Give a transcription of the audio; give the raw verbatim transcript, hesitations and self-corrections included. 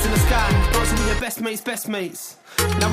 in the sky, dancing with your best mates, best mates. Now